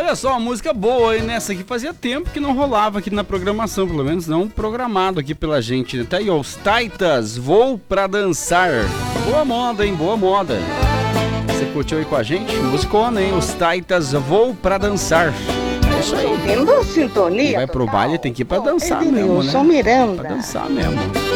Olha só, uma música boa, hein? Nessa aqui fazia tempo que não rolava aqui na programação, pelo menos não programado aqui pela gente. Tá aí, ó, os Taitas, Vou Pra Dançar. Boa moda, hein? Boa moda. Você curtiu aí com a gente? Musicona, hein? Os Taitas, Vou Pra Dançar. É isso aí. Ouvindo sintonia. Quem vai pro baile tem que ir pra dançar mesmo, né? Miranda. Pra dançar mesmo.